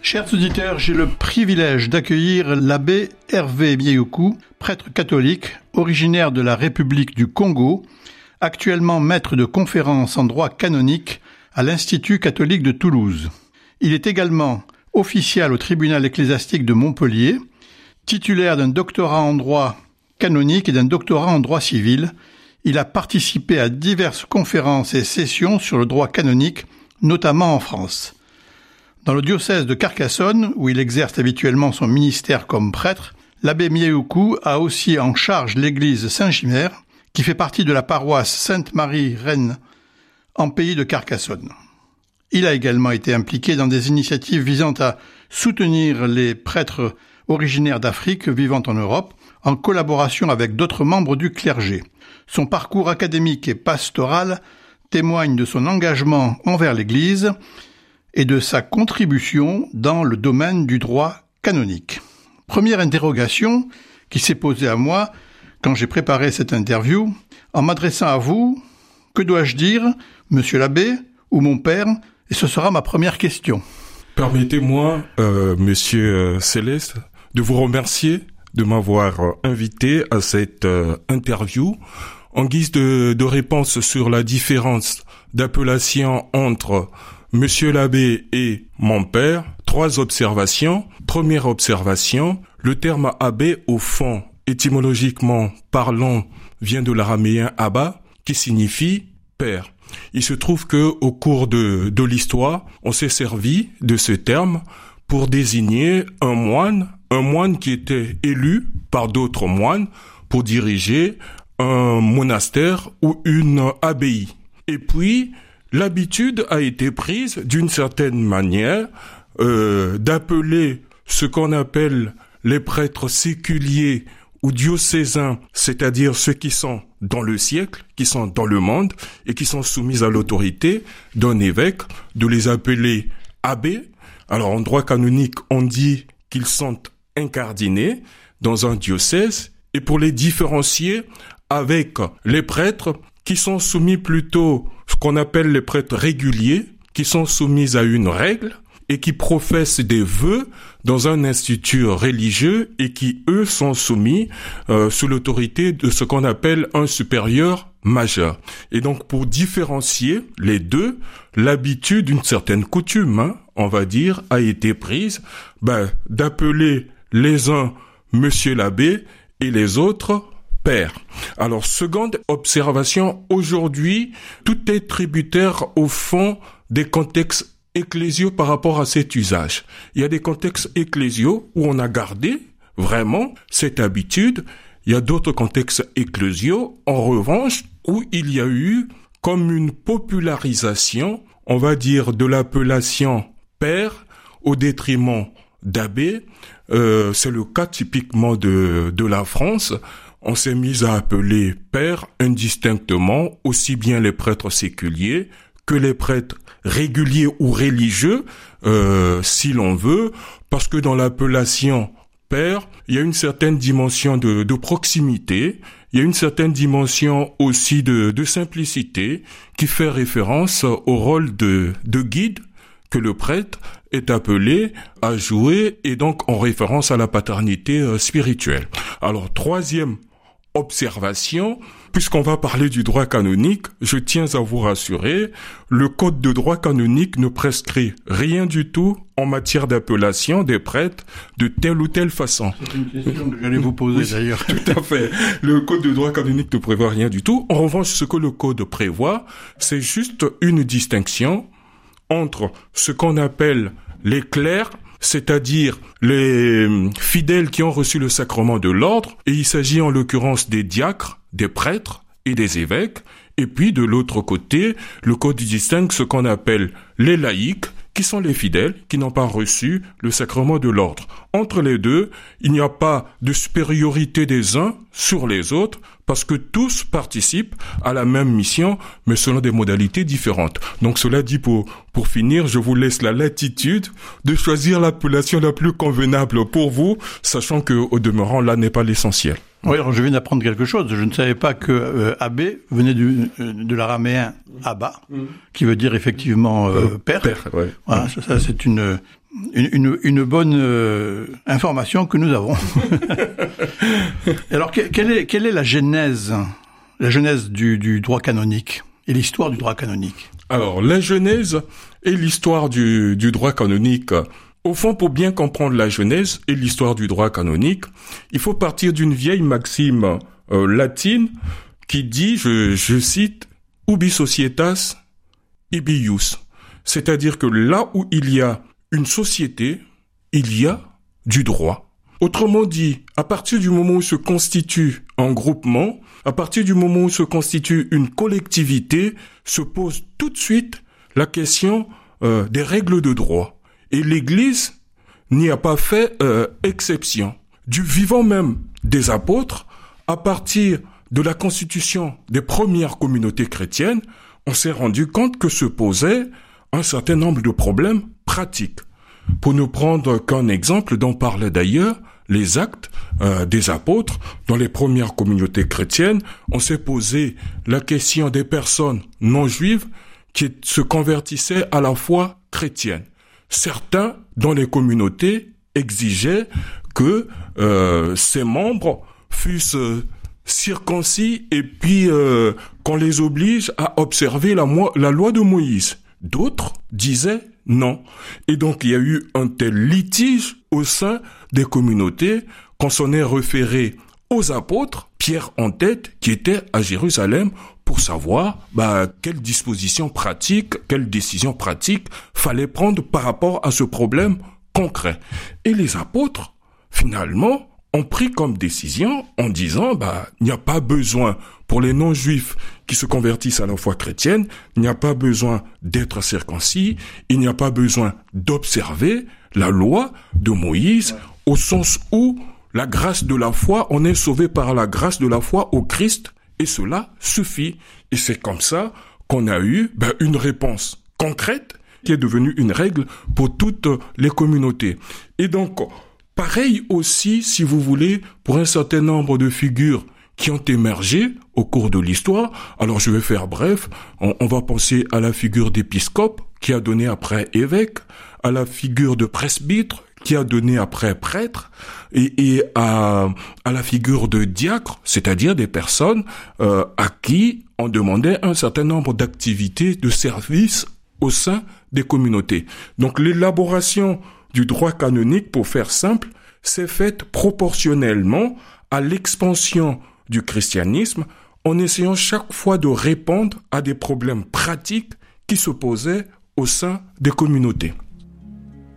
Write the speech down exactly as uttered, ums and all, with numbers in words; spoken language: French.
Chers auditeurs, j'ai le privilège d'accueillir l'abbé Hervé Mieyoukou, prêtre catholique, originaire de la République du Congo, actuellement maître de conférences en droit canonique à l'Institut catholique de Toulouse. Il est également official au tribunal ecclésiastique de Montpellier, titulaire d'un doctorat en droit canonique et d'un doctorat en droit civil. Il a participé à diverses conférences et sessions sur le droit canonique, notamment en France. Dans le diocèse de Carcassonne, où il exerce habituellement son ministère comme prêtre, l'abbé Mieyoukou a aussi en charge l'église Saint-Gimer, qui fait partie de la paroisse Sainte-Marie-Reine en pays de Carcassonne. Il a également été impliqué dans des initiatives visant à soutenir les prêtres originaires d'Afrique vivant en Europe, en collaboration avec d'autres membres du clergé. Son parcours académique et pastoral témoigne de son engagement envers l'Église et de sa contribution dans le domaine du droit canonique. Première interrogation qui s'est posée à moi quand j'ai préparé cette interview, en m'adressant à vous, que dois-je dire, monsieur l'abbé ou mon père, et ce sera ma première question. Permettez-moi, euh, monsieur Céleste, de vous remercier de m'avoir invité à cette euh, interview. En guise de, de réponse sur la différence d'appellation entre monsieur l'abbé et mon père, trois observations. Première observation, le terme abbé, au fond, étymologiquement parlant, vient de l'araméen abba, qui signifie père. Il se trouve que, au cours de, de l'histoire, on s'est servi de ce terme pour désigner un moine, un moine qui était élu par d'autres moines pour diriger un monastère ou une abbaye. Et puis, l'habitude a été prise, d'une certaine manière, euh, d'appeler ce qu'on appelle les prêtres séculiers ou diocésains, c'est-à-dire ceux qui sont dans le siècle, qui sont dans le monde et qui sont soumis à l'autorité d'un évêque, de les appeler abbés. Alors, en droit canonique, on dit qu'ils sont incardinés dans un diocèse, et pour les différencier avec les prêtres qui sont soumis plutôt, ce qu'on appelle les prêtres réguliers, qui sont soumis à une règle et qui professent des vœux dans un institut religieux et qui, eux, sont soumis euh, sous l'autorité de ce qu'on appelle un supérieur majeur. Et donc, pour différencier les deux, l'habitude, une certaine coutume, hein, on va dire, a été prise ben, d'appeler les uns monsieur l'abbé et les autres père. Alors, seconde observation, aujourd'hui, tout est tributaire au fond des contextes ecclésiaux par rapport à cet usage. Il y a des contextes ecclésiaux où on a gardé vraiment cette habitude. Il y a d'autres contextes ecclésiaux, en revanche, où il y a eu comme une popularisation, on va dire, de l'appellation père au détriment d'abbé. Euh, c'est le cas typiquement de, de la France. On s'est mis à appeler père indistinctement aussi bien les prêtres séculiers que les prêtres réguliers ou religieux, euh, si l'on veut, parce que dans l'appellation père, il y a une certaine dimension de, de proximité, il y a une certaine dimension aussi de, de simplicité qui fait référence au rôle de, de guide que le prêtre est appelé à jouer et donc en référence à la paternité euh, spirituelle. Alors, troisième observation, puisqu'on va parler du droit canonique, je tiens à vous rassurer, le code de droit canonique ne prescrit rien du tout en matière d'appellation des prêtres de telle ou telle façon. C'est une question que j'allais vous poser oui, d'ailleurs. Tout à fait. Le code de droit canonique ne prévoit rien du tout. En revanche, ce que le code prévoit, c'est juste une distinction entre ce qu'on appelle les clercs, c'est-à-dire les fidèles qui ont reçu le sacrement de l'ordre, et il s'agit en l'occurrence des diacres, des prêtres et des évêques, et puis de l'autre côté, le code distingue ce qu'on appelle les laïcs, qui sont les fidèles qui n'ont pas reçu le sacrement de l'ordre. Entre les deux, il n'y a pas de supériorité des uns sur les autres, parce que tous participent à la même mission, mais selon des modalités différentes. Donc cela dit, pour, pour finir, je vous laisse la latitude de choisir l'appellation la plus convenable pour vous, sachant que, au demeurant, là n'est pas l'essentiel. Oui, alors je viens d'apprendre quelque chose. Je ne savais pas que euh, abbé venait du, euh, de l'araméen abba, mmh. qui veut dire effectivement euh, père. Père, ouais. Voilà, ça, ça c'est une Une, une, une bonne euh, information que nous avons. Alors, que, quelle est, quelle est la genèse, la genèse du, du droit canonique et l'histoire du droit canonique? Alors, la genèse et l'histoire du, du droit canonique. Au fond, pour bien comprendre la genèse et l'histoire du droit canonique, il faut partir d'une vieille maxime euh, latine qui dit, je, je cite, ubi societas, ibi ius. C'est-à-dire que là où il y a une société, il y a du droit. Autrement dit, à partir du moment où se constitue un groupement, à partir du moment où se constitue une collectivité, se pose tout de suite la question euh, des règles de droit. Et l'Église n'y a pas fait euh, exception. Du vivant même des apôtres, à partir de la constitution des premières communautés chrétiennes, on s'est rendu compte que se posaient un certain nombre de problèmes pratiques. Pour ne prendre qu'un exemple dont parlaient d'ailleurs les actes euh, des apôtres, dans les premières communautés chrétiennes, on s'est posé la question des personnes non juives qui se convertissaient à la foi chrétienne. Certains, dans les communautés, exigeaient que euh, ces membres fussent euh, circoncis et puis euh, qu'on les oblige à observer la, mo- la loi de Moïse. D'autres disaient non. Et donc, il y a eu un tel litige au sein des communautés qu'on s'en est référé aux apôtres, Pierre en tête, qui était à Jérusalem pour savoir bah, quelles dispositions pratiques, quelles décisions pratiques fallait prendre par rapport à ce problème concret. Et les apôtres, finalement, ont pris comme décision en disant bah il n'y a pas besoin pour les non-juifs qui se convertissent à la foi chrétienne, il n'y a pas besoin d'être circoncis, il n'y a pas besoin d'observer la loi de Moïse au sens où la grâce de la foi, on est sauvé par la grâce de la foi au Christ et cela suffit. Et c'est comme ça qu'on a eu bah, une réponse concrète qui est devenue une règle pour toutes les communautés. Et donc pareil aussi, si vous voulez, pour un certain nombre de figures qui ont émergé au cours de l'histoire. Alors je vais faire bref, on, on va penser à la figure d'épiscope qui a donné après évêque, à la figure de presbytre qui a donné après prêtre, et, et à, à la figure de diacre, c'est-à-dire des personnes euh, à qui on demandait un certain nombre d'activités de service au sein des communautés. Donc l'élaboration du droit canonique, pour faire simple, s'est faite proportionnellement à l'expansion du christianisme en essayant chaque fois de répondre à des problèmes pratiques qui se posaient au sein des communautés.